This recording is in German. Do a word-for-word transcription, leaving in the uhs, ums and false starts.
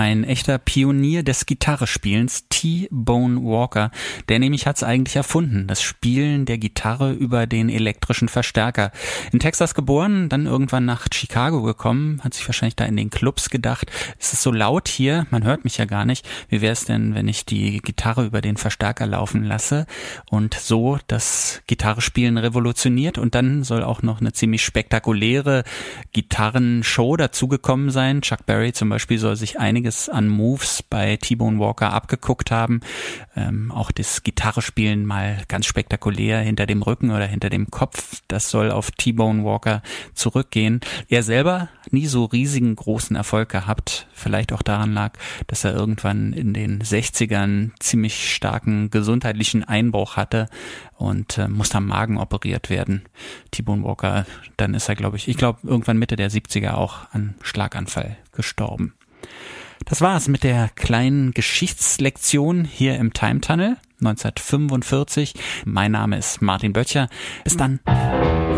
ein echter Pionier des Gitarrespielens, T-Bone Walker. Der nämlich hat's eigentlich erfunden, das Spielen der Gitarre über den elektrischen Verstärker. In Texas geboren, dann irgendwann nach Chicago gekommen, hat sich wahrscheinlich da in den Clubs gedacht, es ist so laut hier, man hört mich ja gar nicht. Wie wäre es denn, wenn ich die Gitarre über den Verstärker laufen lasse und so das Gitarrespielen revolutioniert? Und dann soll auch noch eine ziemlich spektakuläre Gitarrenshow dazugekommen sein. Chuck Berry zum Beispiel soll sich einiges an Moves bei T-Bone Walker abgeguckt haben. Ähm, auch das Gitarrespielen mal ganz spektakulär hinter dem Rücken oder hinter dem Kopf. Das soll auf T-Bone Walker zurückgehen. Er selber nie so riesigen großen Erfolg gehabt. Vielleicht auch daran lag, dass er irgendwann in den sechzigern ziemlich starken gesundheitlichen Einbruch hatte und äh, musste am Magen operiert werden. T-Bone Walker, dann ist er, glaube ich, ich glaube irgendwann Mitte der siebziger auch an Schlaganfall gestorben. Das war's mit der kleinen Geschichtslektion hier im Time Tunnel neunzehnhundertfünfundvierzig. Mein Name ist Martin Böttcher. Bis dann.